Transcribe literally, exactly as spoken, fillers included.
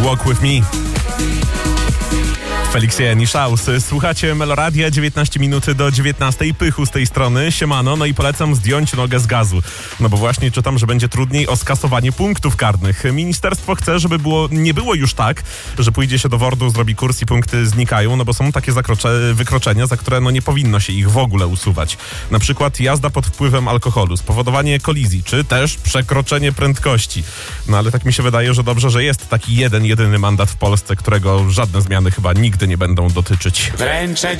Walk With Me. Felix Jen i Szaus. Słuchacie Meloradia, dziewiętnaście minut do dziewiętnastej. Pychu z tej strony, siemano, no i polecam zdjąć nogę z gazu. No bo właśnie czytam, że będzie trudniej o skasowanie punktów karnych. Ministerstwo chce, żeby było, nie było już tak, że pójdzie się do wordu, zrobi kurs i punkty znikają, no bo są takie zakrocze, wykroczenia, za które no nie powinno się ich w ogóle usuwać. Na przykład jazda pod wpływem alkoholu, spowodowanie kolizji, czy też przekroczenie prędkości. No ale tak mi się wydaje, że dobrze, że jest taki jeden, jedyny mandat w Polsce, którego żadne zmiany chyba nigdy nie będą dotyczyć. Wręczę